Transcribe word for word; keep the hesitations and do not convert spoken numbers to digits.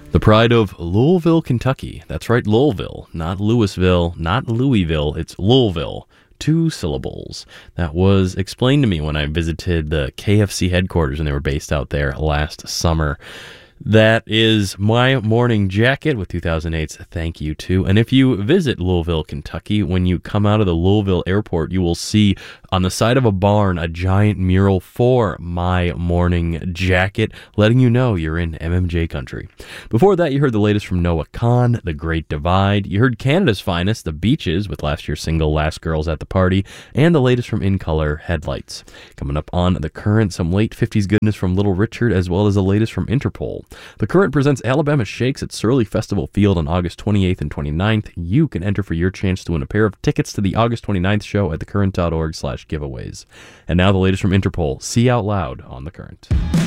The pride of Louisville, Kentucky. That's right, Louisville, not Louisville, not Louisville. It's Louisville. Two syllables. That was explained to me when I visited the K F C headquarters and they were based out there last summer. That is my morning jacket with two thousand eight's Thank You To. And if you visit Louisville, Kentucky, when you come out of the Louisville airport, you will see on the side of a barn a giant mural for My Morning Jacket, letting you know you're in M M J country. Before that, you heard the latest from Noah Kahan, The Great Divide. You heard Canada's finest, The Beaches, with last year's single Last Girls at the Party, and the latest from In Color, Headlights. Coming up on The Current, some late fifties goodness from Little Richard, as well as the latest from Interpol. The Current presents Alabama Shakes at Surly Festival Field on August twenty-eighth and twenty-ninth. You can enter for your chance to win a pair of tickets to the August twenty-ninth show at thecurrent dot org slash giveaways. And now the latest from Interpol. See Out Loud on The Current.